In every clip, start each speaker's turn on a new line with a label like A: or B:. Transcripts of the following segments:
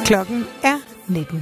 A: Klokken er 19.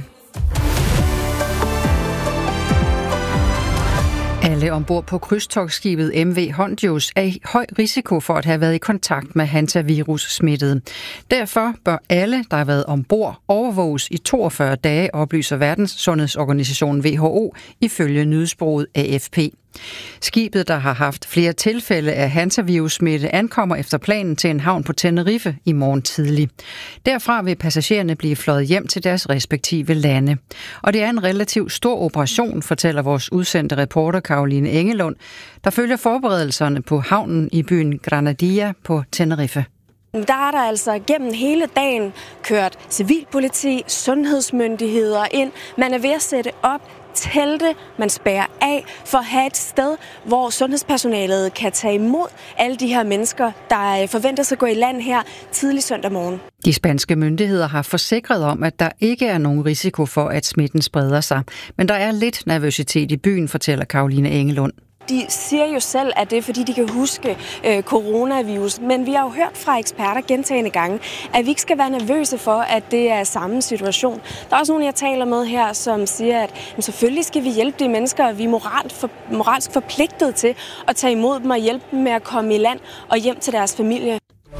B: Alle ombord på krydstogtskibet MV Hondius er i høj risiko for at have været i kontakt med hantavirus-smittede. Derfor bør alle, der har været ombord, overvåges i 42 dage, oplyser Verdenssundhedsorganisationen WHO ifølge nyhedsbureauet AFP. Skibet, der har haft flere tilfælde af hantavirus-smitte, ankommer efter planen til en havn på Tenerife i morgen tidlig. Derfra vil passagererne blive fløjet hjem til deres respektive lande. Og det er en relativt stor operation, fortæller vores udsendte reporter Caroline Engelund, der følger forberedelserne på havnen i byen Granadilla på Tenerife.
C: Der er der altså gennem hele dagen kørt civilpoliti, sundhedsmyndigheder ind. Man er ved at sætte op, telte, man spærrer af for at have et sted, hvor sundhedspersonalet kan tage imod alle de her mennesker, der forventes at gå i land her tidlig søndag morgen.
B: De spanske myndigheder har forsikret om, at der ikke er nogen risiko for, at smitten spreder sig. Men der er lidt nervøsitet i byen, fortæller Caroline Engelund.
C: De siger jo selv, at det er fordi, de kan huske coronavirus. Men vi har jo hørt fra eksperter gentagne gange, at vi ikke skal være nervøse for, at det er samme situation. Der er også nogle, jeg taler med her, som siger, at selvfølgelig skal vi hjælpe de mennesker, vi er moralsk forpligtet til at tage imod dem og hjælpe dem med at komme i land og hjem til deres familie.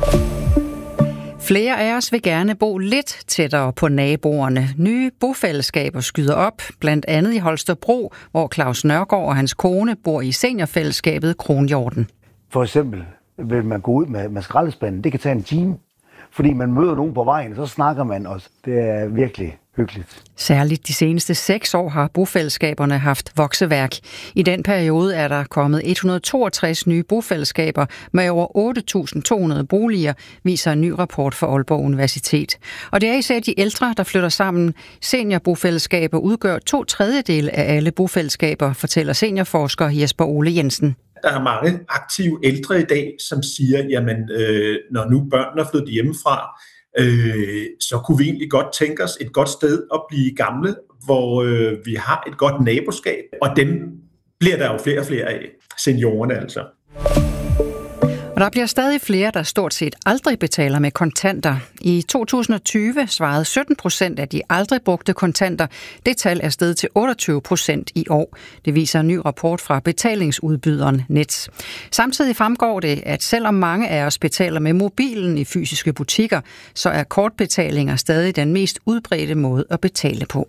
B: Flere af os vil gerne bo lidt tættere på naboerne. Nye bofællesskaber skyder op, blandt andet i Holstebro, hvor Claus Nørgaard og hans kone bor i seniorfællesskabet Kronhjorten.
D: For eksempel vil man gå ud med skraldespanden. Det kan tage en time, fordi man møder nogen på vejen, så snakker man også. Det er virkelig hyggeligt. Særligt
B: de seneste 6 år har bofællesskaberne haft vokseværk. I den periode er der kommet 162 nye bofællesskaber med over 8.200 boliger, viser en ny rapport fra Aalborg Universitet. Og det er især de ældre, der flytter sammen. Seniorbofællesskaber udgør 2/3 af alle bofællesskaber, fortæller seniorforsker Jesper Ole Jensen.
E: Der er mange aktive ældre i dag, som siger, jamen når nu børnene er flyttet hjemmefra, så kunne vi egentlig godt tænke os et godt sted at blive gamle, hvor vi har et godt naboskab, og dem bliver der jo flere og flere af, seniorerne altså.
B: Og der bliver stadig flere, der stort set aldrig betaler med kontanter. I 2020 svarede 17% af de aldrig brugte kontanter. Det tal er steget til 28% i år. Det viser en ny rapport fra betalingsudbyderen Nets. Samtidig fremgår det, at selvom mange af os betaler med mobilen i fysiske butikker, så er kortbetalinger stadig den mest udbredte måde at betale på.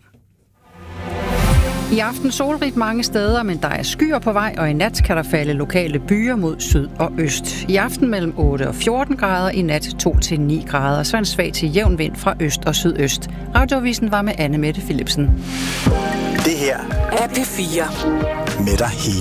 B: I aften solrigt mange steder, men der er skyer på vej, og i nat kan der falde lokale byer mod syd og øst. I aften mellem 8 og 14 grader, i nat 2-9 grader, så en svag til jævn vind fra øst og sydøst. Radioavisen var med Anne Mette Philipsen.
F: Det her er P4 med dig hele.